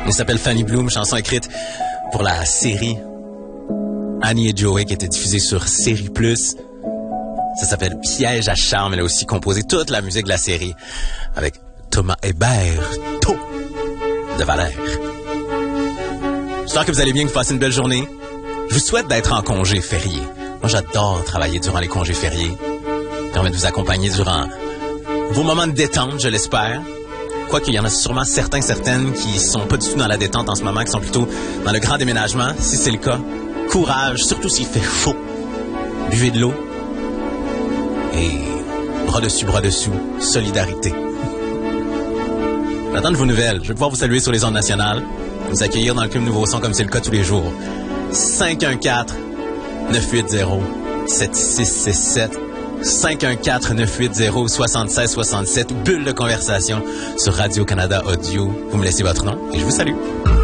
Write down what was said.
Il s'appelle Fanny Bloom, chanson écrite pour la série Annie et Joey qui était diffusée sur Série Plus. Ça s'appelle Piège à charme. Elle a aussi composé toute la musique de la série avec Thomas Hébert, de Valère. J'espère que vous allez bien, que vous passez une belle journée. Je vous souhaite d'être en congé férié. Moi, j'adore travailler durant les congés fériés. Ça permet de vous accompagner durant vos moments de détente, je l'espère. Quoique, il y en a sûrement certaines qui sont pas du tout dans la détente en ce moment, qui sont plutôt dans le grand déménagement. Si c'est le cas, courage, surtout s'il fait chaud. Buvez de l'eau. Et bras dessous, solidarité. J'attends de vos nouvelles. Je vais pouvoir vous saluer sur les ondes nationales, vous accueillir dans le Club Nouveau Son comme c'est le cas tous les jours. 514-980-7667. 514-980-7667. Bulle de conversation sur Radio-Canada Audio. Vous me laissez votre nom et je vous salue.